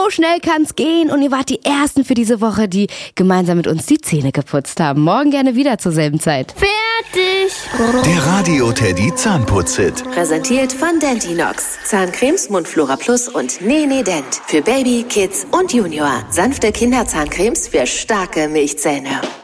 schnell kann's gehen und ihr wart die Ersten für diese Woche, die gemeinsam mit uns die Zähne geputzt haben. Morgen gerne wieder zur selben Zeit. Fertig! Der Radio Teddy Zahnputz-Hit. Präsentiert von Dentinox. Zahncremes, Mundflora Plus und Nene Dent. Für Baby, Kids und Junior. Sanfte Kinderzahncremes für starke Milchzähne.